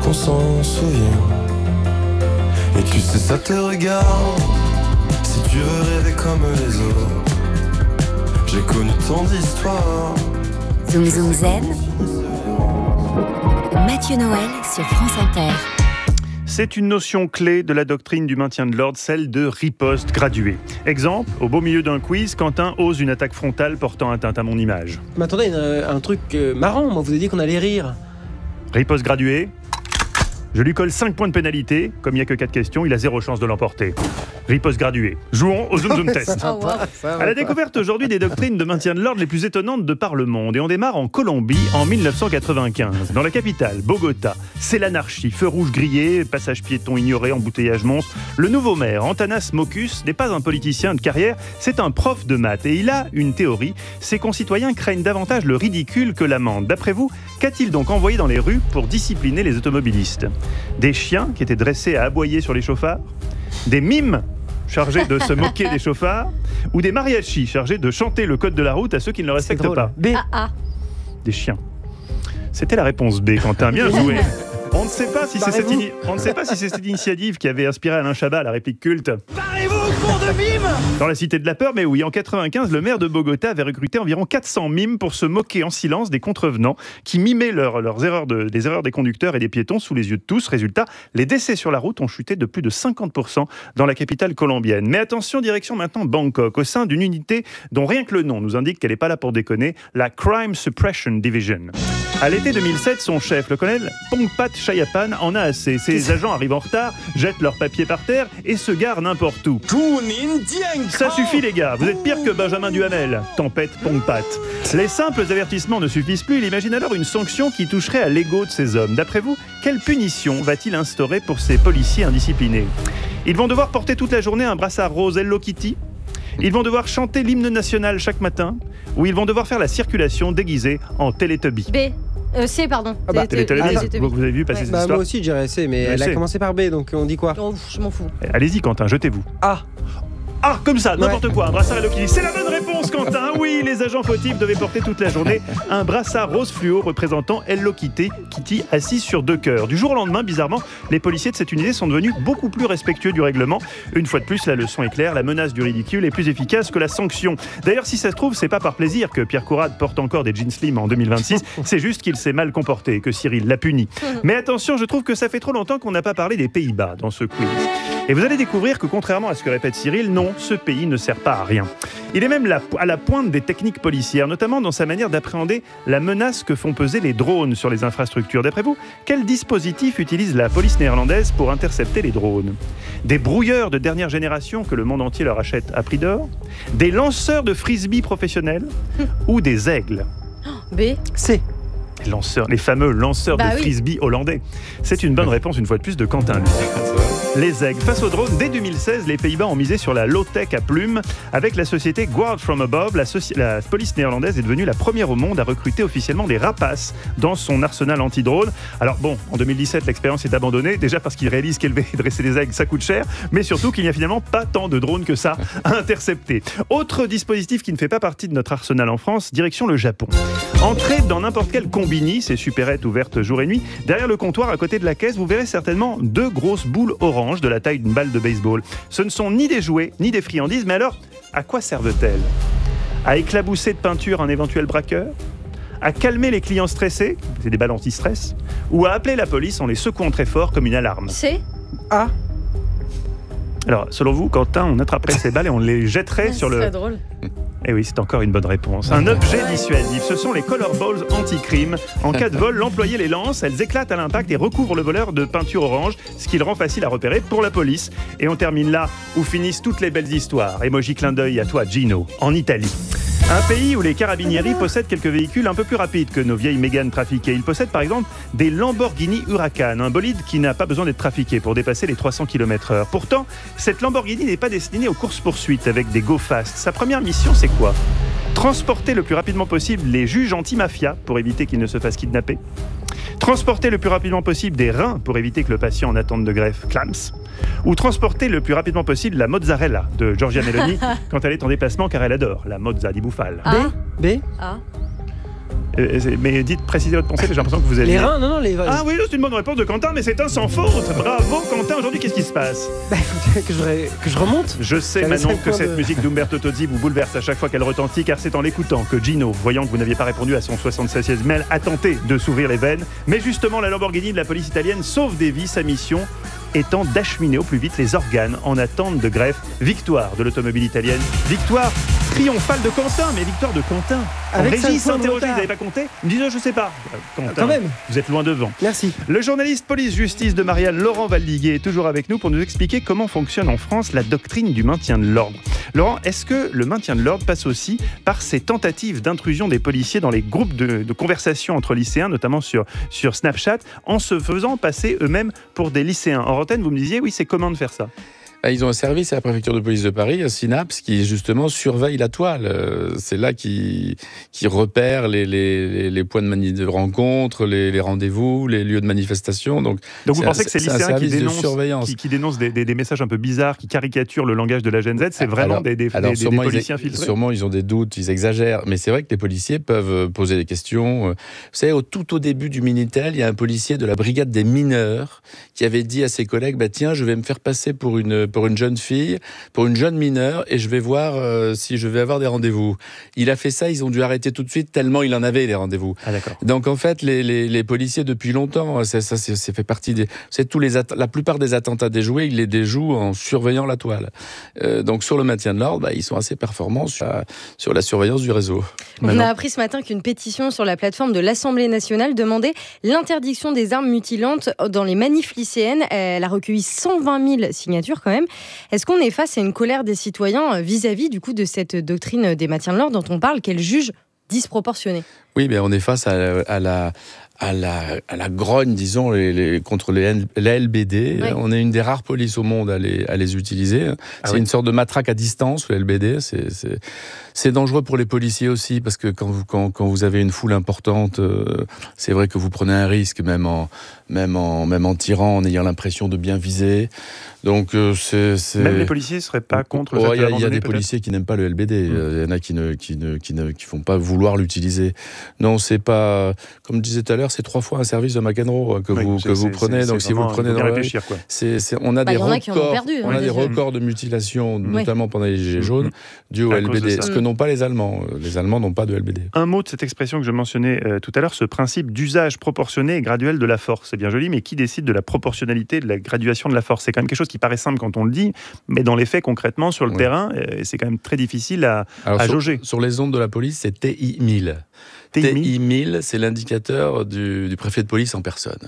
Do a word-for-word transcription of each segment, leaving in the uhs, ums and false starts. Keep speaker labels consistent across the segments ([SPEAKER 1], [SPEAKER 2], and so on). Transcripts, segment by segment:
[SPEAKER 1] qu'on s'en souvient. Et tu sais ça te regarde, si tu veux rêver comme les autres. J'ai connu tant d'histoires.
[SPEAKER 2] Zoom Zoom Zen, Mathieu Noël sur France Inter.
[SPEAKER 3] C'est une notion clé de la doctrine du maintien de l'ordre, celle de riposte graduée. Exemple, au beau milieu d'un quiz, Quentin ose une attaque frontale portant atteinte à mon image.
[SPEAKER 4] Mais attendez, un, un truc euh, marrant, moi vous avez dit qu'on allait rire.
[SPEAKER 3] Riposte graduée. Je lui colle cinq points de pénalité. Comme il n'y a que quatre questions, il a zéro chance de l'emporter. Riposte graduée. Jouons au Zoom Zoom Test.
[SPEAKER 4] Oh, wow.
[SPEAKER 3] À la découverte aujourd'hui des doctrines de maintien de l'ordre les plus étonnantes de par le monde. Et on démarre en Colombie en dix-neuf cent quatre-vingt-quinze. Dans la capitale, Bogota, c'est l'anarchie. Feu rouge grillé, passage piéton ignoré, embouteillage monstre. Le nouveau maire, Antanas Mokus, n'est pas un politicien de carrière, c'est un prof de maths. Et il a une théorie. Ses concitoyens craignent davantage le ridicule que l'amende. D'après vous, qu'a-t-il donc envoyé dans les rues pour discipliner les automobilistes ? Des chiens qui étaient dressés à aboyer sur les chauffards ? Des mimes chargés de se moquer des chauffards, ou des mariachis chargés de chanter le code de la route à ceux qui ne le respectent pas.
[SPEAKER 4] B.
[SPEAKER 2] Ah, ah.
[SPEAKER 3] Des chiens. C'était la réponse B, Quentin. Bien joué. On ne sait pas si c'est cette, ini- on ne sait pas si c'est cette initiative qui avait inspiré Alain Chabat, la réplique culte.
[SPEAKER 4] Barrez-vous au cours de mime.
[SPEAKER 3] Dans la cité de la peur, mais oui, en quatre-vingt-quinze, le maire de Bogota avait recruté environ quatre cents mimes pour se moquer en silence des contrevenants qui mimaient leur, leurs erreurs de, des erreurs des conducteurs et des piétons sous les yeux de tous. Résultat, les décès sur la route ont chuté de plus de cinquante pour cent dans la capitale colombienne. Mais attention, direction maintenant Bangkok, au sein d'une unité dont rien que le nom nous indique qu'elle n'est pas là pour déconner, la Crime Suppression Division. À l'été deux mille sept, son chef, le colonel Pongpat Chayapan, en a assez. Ses agents arrivent en retard, jettent leurs papiers par terre et se garent n'importe où. Ça suffit les gars, vous êtes pire que Benjamin Duhamel. Tempête Pongpat. Les simples avertissements ne suffisent plus, il imagine alors une sanction qui toucherait à l'ego de ces hommes. D'après vous, quelle punition va-t-il instaurer pour ces policiers indisciplinés ? Ils vont devoir porter toute la journée un brassard rose Hello Kitty ? Ils vont devoir chanter l'hymne national chaque matin ? Ou ils vont devoir faire la circulation déguisée en Teletubby ?
[SPEAKER 5] B. Euh, C, pardon.
[SPEAKER 4] Ah bah,
[SPEAKER 3] Télétélébise,
[SPEAKER 5] Ah,
[SPEAKER 3] vous, vous avez vu passer
[SPEAKER 5] Ouais.
[SPEAKER 3] cette
[SPEAKER 4] Bah,
[SPEAKER 3] histoire
[SPEAKER 4] moi aussi dirais C, mais
[SPEAKER 3] Ouais,
[SPEAKER 4] elle a
[SPEAKER 3] C.
[SPEAKER 4] commencé par B, donc on dit quoi ?
[SPEAKER 5] Oh, je m'en fous.
[SPEAKER 3] Allez-y Quentin, jetez-vous.
[SPEAKER 4] A.
[SPEAKER 3] Ah, comme ça, n'importe
[SPEAKER 4] Ouais.
[SPEAKER 3] quoi, un brassard Hello Kitty. C'est la bonne réponse, Quentin. Oui, les agents fautifs devaient porter toute la journée un brassard rose fluo représentant Hello Kitty, Kitty assise sur deux cœurs. Du jour au lendemain, bizarrement, les policiers de cette unité sont devenus beaucoup plus respectueux du règlement. Une fois de plus, la leçon est claire, la menace du ridicule est plus efficace que la sanction. D'ailleurs, si ça se trouve, c'est pas par plaisir que Pierre Courade porte encore des jeans slim en deux mille vingt-six, c'est juste qu'il s'est mal comporté et que Cyril l'a puni. Mais attention, je trouve que ça fait trop longtemps qu'on n'a pas parlé des Pays-Bas dans ce quiz. Et vous allez découvrir que contrairement à ce que répète Cyril, non, ce pays ne sert pas à rien. Il est même la, à la pointe des techniques policières, notamment dans sa manière d'appréhender la menace que font peser les drones sur les infrastructures. D'après vous, quel dispositif utilise la police néerlandaise pour intercepter les drones ? Des brouilleurs de dernière génération que le monde entier leur achète à prix d'or ? Des lanceurs de frisbee professionnels ? Ou des aigles ?
[SPEAKER 5] B.
[SPEAKER 4] C.
[SPEAKER 3] Les lanceurs, les fameux lanceurs
[SPEAKER 5] Bah
[SPEAKER 3] de
[SPEAKER 5] oui.
[SPEAKER 3] frisbee hollandais. C'est une bonne réponse une fois de plus de Quentin. Les aigles. Face aux drones, dès deux mille seize, les Pays-Bas ont misé sur la low-tech à plumes. Avec la société Guard from Above, la, soci- la police néerlandaise est devenue la première au monde à recruter officiellement des rapaces dans son arsenal anti-drone. Alors bon, en deux mille dix-sept, l'expérience est abandonnée, déjà parce qu'ils réalisent qu'élever et dresser des aigles, ça coûte cher, mais surtout qu'il n'y a finalement pas tant de drones que ça à intercepter. Autre dispositif qui ne fait pas partie de notre arsenal en France, direction le Japon. Entrez dans n'importe quel combini, ces supérettes ouvertes jour et nuit. Derrière le comptoir, à côté de la caisse, vous verrez certainement deux grosses boules oranges de la taille d'une balle de baseball. Ce ne sont ni des jouets, ni des friandises, mais alors, à quoi servent-elles ? À éclabousser de peinture un éventuel braqueur ? À calmer les clients stressés, c'est des balles anti-stress ? Ou à appeler la police en les secouant très fort comme une alarme ?
[SPEAKER 5] C.
[SPEAKER 4] A.
[SPEAKER 3] Alors, selon vous, Quentin, on attraperait ces balles et on les jetterait
[SPEAKER 5] Ah,
[SPEAKER 3] sur
[SPEAKER 5] ce
[SPEAKER 3] le...
[SPEAKER 5] serait drôle.
[SPEAKER 3] Eh oui, c'est encore une bonne réponse. Un objet dissuasif, ce sont les color balls anti-crime. En cas de vol, l'employé les lance, elles éclatent à l'impact et recouvrent le voleur de peinture orange, ce qui le rend facile à repérer pour la police. Et on termine là où finissent toutes les belles histoires. Emoji clin d'œil à toi, Gino, en Italie. Un pays où les carabinieri possèdent quelques véhicules un peu plus rapides que nos vieilles Mégane trafiquées. Ils possèdent par exemple des Lamborghini Huracan, un bolide qui n'a pas besoin d'être trafiqué pour dépasser les trois cents kilomètres heure. Pourtant, cette Lamborghini n'est pas destinée aux courses-poursuites avec des go-fast. Sa première mission, c'est quoi ? Transporter le plus rapidement possible les juges anti-mafia pour éviter qu'ils ne se fassent kidnapper. Transporter le plus rapidement possible des reins pour éviter que le patient en attente de greffe clams. Ou transporter le plus rapidement possible la mozzarella de Giorgia Meloni quand elle est en déplacement car elle adore la mozza di bufala.
[SPEAKER 5] A.
[SPEAKER 4] B.
[SPEAKER 5] A.
[SPEAKER 3] Euh, c'est- mais dites, précisez votre pensée, j'ai l'impression que vous avez...
[SPEAKER 4] Les reins, non, non, les.
[SPEAKER 3] Ah oui, c'est une bonne réponse de Quentin, mais c'est un sans faute. Bravo Quentin, aujourd'hui qu'est-ce qui se passe?
[SPEAKER 4] Bah, faut que je, ré- que je remonte.
[SPEAKER 3] Je sais
[SPEAKER 4] J'avais
[SPEAKER 3] maintenant
[SPEAKER 4] cinq
[SPEAKER 3] que
[SPEAKER 4] points
[SPEAKER 3] cette
[SPEAKER 4] de-
[SPEAKER 3] musique d'Umberto Tozzi vous bouleverse à chaque fois qu'elle retentit, car c'est en l'écoutant que Gino, voyant que vous n'aviez pas répondu à son soixante-seizième mail, a tenté de s'ouvrir les veines. Mais justement, la Lamborghini de la police italienne sauve des vies, sa mission étant d'acheminer au plus vite les organes en attente de greffe. Victoire de l'automobile italienne. Victoire triomphale de Quentin, mais victoire de Quentin. En
[SPEAKER 4] Avec
[SPEAKER 3] régie,
[SPEAKER 4] cinq
[SPEAKER 3] il
[SPEAKER 4] points de
[SPEAKER 3] s'interrogeait, ils
[SPEAKER 4] retard.
[SPEAKER 3] n'avaient pas compté. Ils me disaient, je sais pas. Euh, Quentin,
[SPEAKER 4] Quand même.
[SPEAKER 3] vous êtes loin devant.
[SPEAKER 4] Merci.
[SPEAKER 3] Le journaliste police-justice de Marianne, Laurent Valdiguier, est toujours avec nous pour nous expliquer comment fonctionne en France la doctrine du maintien de l'ordre. Laurent, est-ce que le maintien de l'ordre passe aussi par ces tentatives d'intrusion des policiers dans les groupes de, de conversation entre lycéens, notamment sur, sur Snapchat, en se faisant passer eux-mêmes pour des lycéens? En antenne, vous me disiez, oui, c'est comment de faire ça?
[SPEAKER 6] Ils ont un service à la préfecture de police de Paris, un Synapse, qui justement surveille la toile. Euh, C'est là qui qui repère les, les, les points de, mani- de rencontre, les, les rendez-vous, les lieux de manifestation. Donc,
[SPEAKER 3] Donc vous
[SPEAKER 6] c'est
[SPEAKER 3] pensez
[SPEAKER 6] un-
[SPEAKER 3] que ces
[SPEAKER 6] c'est un
[SPEAKER 3] lycéens qui
[SPEAKER 6] service de
[SPEAKER 3] dénoncent,
[SPEAKER 6] surveillance.
[SPEAKER 3] qui, qui dénoncent des, des- des messages un peu bizarres, qui caricaturent le langage de la Gen Z, c'est vraiment
[SPEAKER 6] Alors-
[SPEAKER 3] des, des,
[SPEAKER 6] alors
[SPEAKER 3] des- des
[SPEAKER 6] sûrement, ils
[SPEAKER 3] policiers
[SPEAKER 6] ex-
[SPEAKER 3] infiltrés?
[SPEAKER 6] Sûrement, ils ont des doutes, ils exagèrent. Mais c'est vrai que les policiers peuvent euh, poser des questions. Euh, Vous savez, au, tout au début du Minitel, il y a un policier de la brigade des mineurs qui avait dit à ses collègues, bah, tiens, je vais me faire passer pour une, pour une jeune fille, pour une jeune mineure, et je vais voir euh, si je vais avoir des rendez-vous. Il a fait ça, ils ont dû arrêter tout de suite, tellement il en avait, les rendez-vous.
[SPEAKER 3] Ah d'accord.
[SPEAKER 6] Donc en fait, les, les, les policiers, depuis longtemps, ça, ça c'est, c'est fait partie des... C'est tous les att- la plupart des attentats déjoués, ils les déjouent en surveillant la toile. Euh, donc sur le maintien de l'ordre, bah, ils sont assez performants sur la, sur la surveillance du réseau.
[SPEAKER 5] On
[SPEAKER 3] Manon.
[SPEAKER 5] a appris ce matin qu'une pétition sur la plateforme de l'Assemblée nationale demandait l'interdiction des armes mutilantes dans les manifs lycéennes. Elle a recueilli cent vingt mille signatures quand même. Est-ce qu'on est face à une colère des citoyens vis-à-vis du coup de cette doctrine des maintiens de l'ordre dont on parle, qu'elle juge disproportionnée?
[SPEAKER 6] Oui, mais on est face à, à la... À la, à la grogne, disons, les, les, contre les, N- les L B D.
[SPEAKER 5] Oui.
[SPEAKER 6] On est une des rares polices au monde à les, à les utiliser.
[SPEAKER 3] Ah
[SPEAKER 6] c'est
[SPEAKER 3] oui.
[SPEAKER 6] une sorte de matraque à distance, le L B D. C'est, c'est, c'est dangereux pour les policiers aussi, parce que quand vous, quand, quand vous avez une foule importante, euh, c'est vrai que vous prenez un risque, même en, même en, même en tirant, en ayant l'impression de bien viser. Donc, euh, c'est, c'est...
[SPEAKER 3] Même les policiers ne seraient pas contre le fait
[SPEAKER 6] Oh,
[SPEAKER 3] de
[SPEAKER 6] Il y a, il y a
[SPEAKER 3] l'abandonner,
[SPEAKER 6] des
[SPEAKER 3] peut-être?
[SPEAKER 6] policiers qui n'aiment pas le L B D.
[SPEAKER 3] Mmh.
[SPEAKER 6] Il y en a qui ne, qui ne, qui ne, qui font pas vouloir l'utiliser. Non, c'est pas, comme je disais tout à l'heure, c'est trois fois un service de McEnroe que
[SPEAKER 3] Oui,
[SPEAKER 6] vous,
[SPEAKER 3] c'est-
[SPEAKER 6] que vous
[SPEAKER 3] c'est-
[SPEAKER 6] prenez.
[SPEAKER 3] c'est-
[SPEAKER 6] Donc,
[SPEAKER 3] c'est
[SPEAKER 6] si vous le
[SPEAKER 3] vraiment-
[SPEAKER 6] prenez
[SPEAKER 3] il faut
[SPEAKER 6] dans
[SPEAKER 3] bien
[SPEAKER 6] la
[SPEAKER 3] réfléchir, quoi.
[SPEAKER 6] c'est, c'est, on a
[SPEAKER 5] Bah,
[SPEAKER 6] des
[SPEAKER 5] y en a qui en ont
[SPEAKER 6] records,
[SPEAKER 5] perdu,
[SPEAKER 6] on
[SPEAKER 5] hein,
[SPEAKER 6] a des
[SPEAKER 5] déjà.
[SPEAKER 6] records de mutilation,
[SPEAKER 5] Oui.
[SPEAKER 6] notamment pendant les Gilets jaunes,
[SPEAKER 3] Mmh.
[SPEAKER 6] dus au
[SPEAKER 3] À
[SPEAKER 6] L B
[SPEAKER 3] cause de
[SPEAKER 6] D.
[SPEAKER 3] ça.
[SPEAKER 6] Ce que n'ont pas les Allemands. Les Allemands n'ont pas de L B D.
[SPEAKER 3] Un mot de cette expression que je mentionnais euh, tout à l'heure, ce principe d'usage proportionné et graduel de la force. C'est bien joli, mais qui décide de la proportionnalité, de la graduation de la force? C'est quand même quelque chose qui paraît simple quand on le dit, mais dans les faits, concrètement, sur le
[SPEAKER 6] Oui.
[SPEAKER 3] terrain, euh, c'est quand même très difficile à,
[SPEAKER 6] Alors,
[SPEAKER 3] à
[SPEAKER 6] sur,
[SPEAKER 3] jauger.
[SPEAKER 6] sur les ondes de la police, c'est T I mille.
[SPEAKER 3] T I mille.
[SPEAKER 6] T I mille, c'est l'indicateur du, du préfet de police en personne.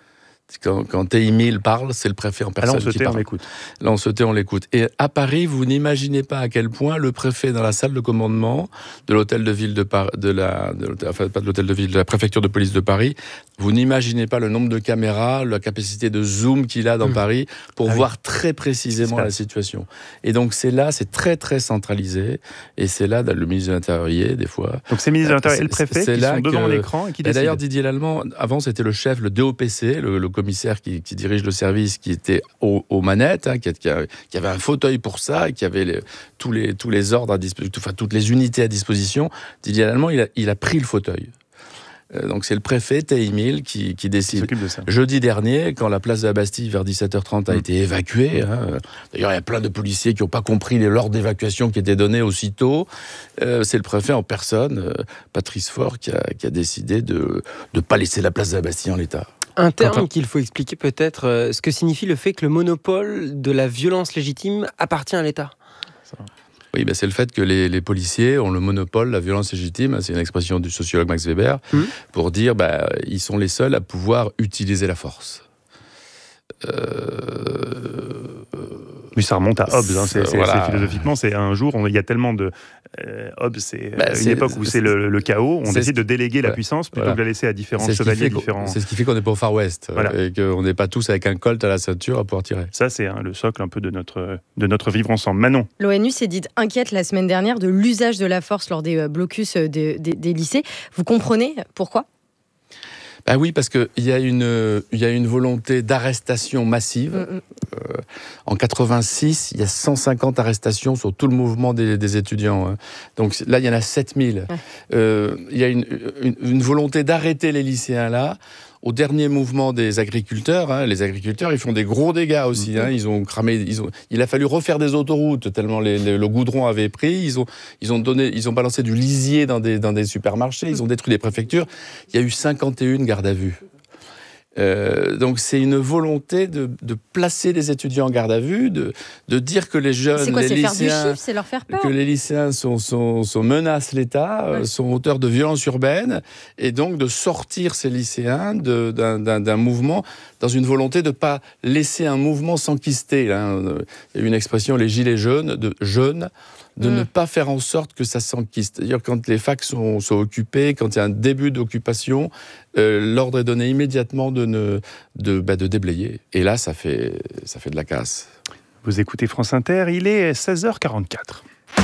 [SPEAKER 6] Quand, quand T I mille parle, c'est le préfet en
[SPEAKER 3] Ah là,
[SPEAKER 6] personne
[SPEAKER 3] on se
[SPEAKER 6] qui
[SPEAKER 3] tait, on
[SPEAKER 6] parle.
[SPEAKER 3] l'écoute.
[SPEAKER 6] Là, on se tait, on l'écoute. Et à Paris, vous n'imaginez pas à quel point le préfet, dans la salle de commandement de l'hôtel de ville de Paris, de la, de l'hôtel- enfin pas de l'hôtel de ville, de la préfecture de police de Paris, vous n'imaginez pas le nombre de caméras, la capacité de zoom qu'il a dans
[SPEAKER 4] Mmh.
[SPEAKER 6] Paris pour
[SPEAKER 3] Ah oui.
[SPEAKER 6] voir très précisément
[SPEAKER 3] Se
[SPEAKER 6] la
[SPEAKER 3] passe.
[SPEAKER 6] situation. Et donc c'est là, c'est très très centralisé. Et c'est là, le ministre de l'Intérieur y est, des fois.
[SPEAKER 3] Donc c'est le ministre de l'Intérieur et le
[SPEAKER 6] C'est-
[SPEAKER 3] préfet
[SPEAKER 6] c'est
[SPEAKER 3] qui
[SPEAKER 6] là
[SPEAKER 3] sont devant
[SPEAKER 6] que-
[SPEAKER 3] l'écran et qui
[SPEAKER 6] Et
[SPEAKER 3] décident.
[SPEAKER 6] d'ailleurs, Didier Lallemand, avant, c'était le chef, le D O P C, le, le commissaire qui, qui dirige le service, qui était au- aux manettes, hein, qui, qui a- qui avait un fauteuil pour ça, qui avait les- tous, les, tous les ordres à disposition, enfin toutes les unités à disposition. Didier Lallemand, il a, il a pris le fauteuil. Euh, donc c'est le préfet, T I mille, qui, qui
[SPEAKER 3] qui
[SPEAKER 6] décide.
[SPEAKER 3] s'occupent de ça.
[SPEAKER 6] Jeudi dernier, quand la place de la Bastille, vers dix-sept heures trente, a
[SPEAKER 3] Mm.
[SPEAKER 6] été évacuée, hein, d'ailleurs il y a plein de policiers qui n'ont pas compris les- l'ordre d'évacuation qui était donné aussitôt, euh, c'est le préfet en personne, euh, Patrice Faure, qui a, qui a décidé de ne pas laisser la place de la Bastille en l'état.
[SPEAKER 4] Un terme
[SPEAKER 3] Quentin.
[SPEAKER 4] qu'il faut expliquer peut-être, euh, ce que signifie le fait que le monopole de la violence légitime appartient à l'État.
[SPEAKER 6] Oui, ben c'est le fait que les, les policiers ont le monopole, la violence légitime, c'est une expression du sociologue Max Weber,
[SPEAKER 4] Mmh.
[SPEAKER 6] pour dire ben, ils sont les seuls à pouvoir utiliser la force. Euh...
[SPEAKER 3] Mais ça remonte à Hobbes. Hein. C'est, c'est-
[SPEAKER 6] Voilà.
[SPEAKER 3] c'est- philosophiquement, c'est un jour, on- il y a tellement de. Euh, Hobbes, c'est
[SPEAKER 6] Bah,
[SPEAKER 3] euh, une
[SPEAKER 6] c'est-
[SPEAKER 3] époque où c'est
[SPEAKER 6] c'est-
[SPEAKER 3] le, le chaos. On
[SPEAKER 6] c'est
[SPEAKER 3] décide
[SPEAKER 6] ce
[SPEAKER 3] de déléguer la
[SPEAKER 6] voilà.
[SPEAKER 3] puissance plutôt
[SPEAKER 6] Voilà.
[SPEAKER 3] que de la laisser à différents
[SPEAKER 6] C'est ce, qui
[SPEAKER 3] chevaliers
[SPEAKER 6] fait qu'on-
[SPEAKER 3] différents.
[SPEAKER 6] c'est ce qui fait qu'on n'est pas au Far West,
[SPEAKER 3] Voilà.
[SPEAKER 6] euh, et qu'on n'est pas tous avec un colt à la ceinture à pouvoir tirer.
[SPEAKER 3] Ça, c'est hein, le socle un peu de notre, de notre vivre ensemble. Manon.
[SPEAKER 5] L'ONU s'est dite inquiète la semaine dernière de l'usage de la force lors des euh, blocus euh, des, des- des lycées. Vous comprenez pourquoi?
[SPEAKER 6] Bah oui, parce qu'il y, a une- il y a une volonté d'arrestation massive.
[SPEAKER 5] Mm, mm.
[SPEAKER 6] Euh, en quatre-vingt-six, il y a cent cinquante arrestations sur tout le mouvement des, des étudiants. Donc là, il y en a sept mille. Ouais. Euh, il y a une, une, une volonté d'arrêter les lycéens là. Au dernier mouvement des agriculteurs, hein, les agriculteurs, ils font des gros dégâts aussi. Mmh. Hein, ils ont cramé, ils ont, il a fallu refaire des autoroutes tellement les, les, le goudron avait pris. Ils ont, ils ont donné, ils ont balancé du lisier dans des, dans des supermarchés. Ils ont détruit des préfectures. Il y a eu cinquante et une gardes à vue. Euh, donc c'est une volonté de, de placer les étudiants en garde à vue, de, de dire que les jeunes,
[SPEAKER 5] c'est quoi,
[SPEAKER 6] les
[SPEAKER 5] c'est
[SPEAKER 6] lycéens,
[SPEAKER 5] faire du chiffre, c'est leur faire peur.
[SPEAKER 6] que les lycéens sont, sont, sont menacent l'État, ouais. sont auteurs de violences urbaines, et donc de sortir ces lycéens de, d'un, d'un, d'un mouvement dans une volonté de ne pas laisser un mouvement s'enquister. Hein. Il y a une expression, les gilets jaunes, de jeunes, de mmh. ne pas faire en sorte que ça s'enquiste. C'est-à-dire quand les facs sont, sont occupés, quand il y a un début d'occupation, euh, l'ordre est donné immédiatement de, ne, de, bah, de déblayer. Et là, ça fait, ça fait de la casse.
[SPEAKER 3] Vous écoutez France Inter, il est seize heures quarante-quatre.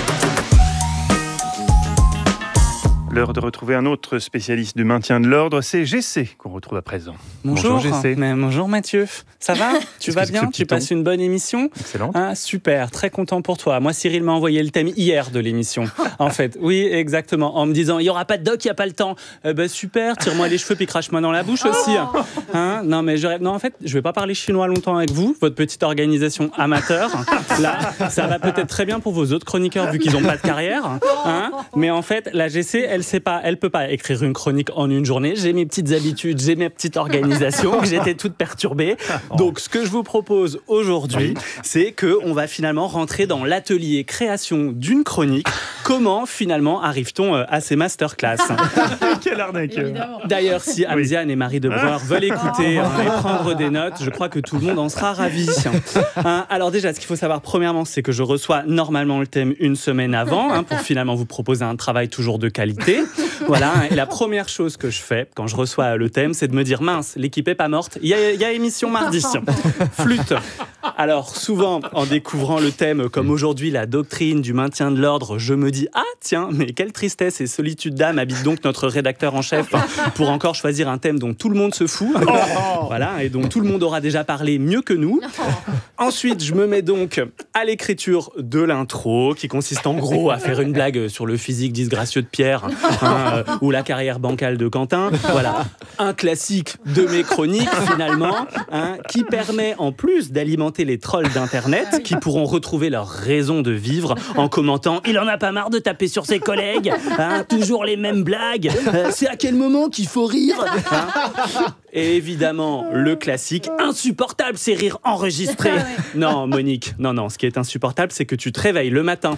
[SPEAKER 3] L'heure de retrouver un autre spécialiste du maintien de l'ordre, c'est G C qu'on retrouve à présent.
[SPEAKER 7] Bonjour,
[SPEAKER 3] bonjour G C.
[SPEAKER 7] Mais bonjour Mathieu, ça va? Tu vas bien? Tu passes une bonne émission?
[SPEAKER 3] Excellent.
[SPEAKER 7] Ah, super, très content pour toi. Moi, Cyril m'a envoyé le thème hier de l'émission. En fait, oui, exactement, en me disant, il n'y aura pas de doc, il n'y a pas le temps. Eh ben, super, tire-moi les cheveux puis crache-moi dans la bouche aussi. Hein? Non, mais je... non, en fait, je ne vais pas parler chinois longtemps avec vous, votre petite organisation amateur. Là, ça va peut-être très bien pour vos autres chroniqueurs vu qu'ils n'ont pas de carrière. Hein? Mais en fait, la G C, elle sait pas, elle peut pas écrire une chronique en une journée. J'ai mes petites habitudes, j'ai mes petites organisations, j'étais toute perturbée. Donc, ce que je vous propose aujourd'hui, c'est que on va finalement rentrer dans l'atelier création d'une chronique. Comment finalement arrive-t-on à ces masterclass?
[SPEAKER 3] Quelle arnaque!
[SPEAKER 7] D'ailleurs, si Amziane et Marie de Breuer veulent écouter hein, et prendre des notes, je crois que tout le monde en sera ravi. Hein, alors déjà, ce qu'il faut savoir premièrement, c'est que je reçois normalement le thème une semaine avant hein, pour finalement vous proposer un travail toujours de qualité. Voilà, et la première chose que je fais quand je reçois le thème, c'est de me dire mince, l'équipe est pas morte, il y a, y a émission mardi. Flûte. Alors souvent, en découvrant le thème comme aujourd'hui, la doctrine du maintien de l'ordre, je me dis ah tiens, mais quelle tristesse et solitude d'âme habite donc notre rédacteur en chef pour encore choisir un thème dont tout le monde se fout. Voilà, et dont tout le monde aura déjà parlé mieux que nous. Ensuite, je me mets donc à l'écriture de l'intro, qui consiste en gros à faire une blague sur le physique disgracieux de Pierre. Hein, euh, ou la carrière bancale de Quentin. Voilà, un classique de mes chroniques finalement, hein, qui permet en plus d'alimenter les trolls d'internet qui pourront retrouver leur raison de vivre en commentant « Il en a pas marre de taper sur ses collègues, hein, toujours les mêmes blagues, euh, c'est à quel moment qu'il faut rire hein ?» Et évidemment, le classique, insupportable, c'est rire enregistré. Non, Monique, non, non, ce qui est insupportable, c'est que tu te réveilles le matin.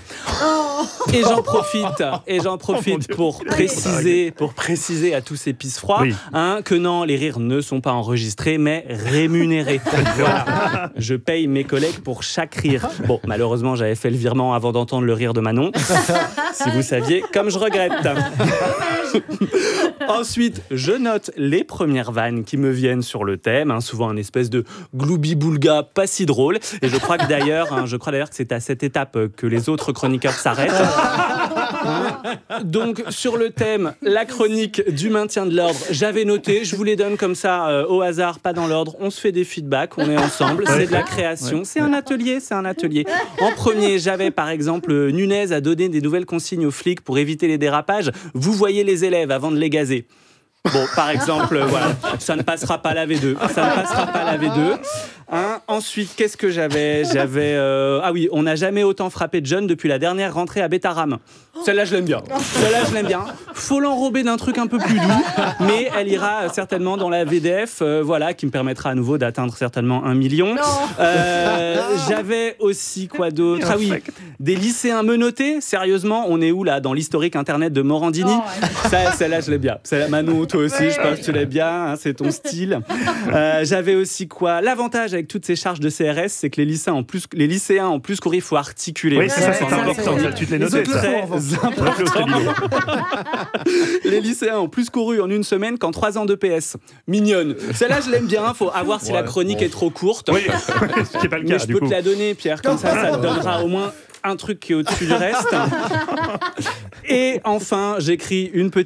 [SPEAKER 7] Et j'en profite, et j'en profite oh pour préciser, pour préciser à tous ces pisse froids, oui. hein, que non, les rires ne sont pas enregistrés, mais rémunérés. Voilà. Je paye mes collègues pour chaque rire. Bon, malheureusement, j'avais fait le virement avant d'entendre le rire de Manon. Si vous saviez, comme je regrette. Ensuite, je note les premières vannes qui me viennent sur le thème, hein, souvent un espèce de gloubi-boulga pas si drôle. Et je crois que d'ailleurs, hein, je crois d'ailleurs que c'est à cette étape que les autres chroniqueurs s'arrêtent. Hein. Donc, sur le thème, la chronique du maintien de l'ordre, j'avais noté, je vous les donne comme ça euh, au hasard, pas dans l'ordre. On se fait des feedbacks, on est ensemble, c'est de la création, c'est un atelier, c'est un atelier. En premier, j'avais par exemple Nunez a donné des nouvelles consignes aux flics pour éviter les dérapages. Vous voyez les élèves avant de les gazer. Bon, par exemple, voilà, ça ne passera pas la V deux. Ça ne passera pas la V deux. Hein, ensuite, qu'est-ce que j'avais J'avais... Euh, ah oui, on n'a jamais autant frappé de jeunes depuis la dernière rentrée à Bétaram. Celle-là, je l'aime bien. Celle-là, je l'aime bien. Faut l'enrober d'un truc un peu plus doux, mais elle ira certainement dans la V D F, euh, voilà, qui me permettra à nouveau d'atteindre certainement un million. Euh, j'avais aussi quoi d'autre Ah oui, des lycéens menottés. Sérieusement, on est où là dans l'historique internet de Morandini? Ça, celle-là, je l'aime bien. Celle-là, Manon, toi aussi, je pense que tu l'aimes bien. Hein, c'est ton style. Euh, j'avais aussi quoi L'avantage avec toutes ces charges de C R S, c'est que les lycéens en plus, les lycéens en plus courir, il faut articuler.
[SPEAKER 3] Oui, c'est ça, c'est important. Ça, tu te l'es noté.
[SPEAKER 7] Important. Les lycéens ont plus couru en une semaine qu'en trois ans de P S. Mignonne. Celle-là, je l'aime bien. Il faut avoir si ouais, la chronique bon. est trop courte.
[SPEAKER 3] Oui, ce qui n'est pas le cas.
[SPEAKER 7] Mais je
[SPEAKER 3] du
[SPEAKER 7] peux
[SPEAKER 3] coup.
[SPEAKER 7] te la donner, Pierre. Comme ça, ça te donnera au moins un truc qui est au-dessus du reste. Et enfin, j'écris une petite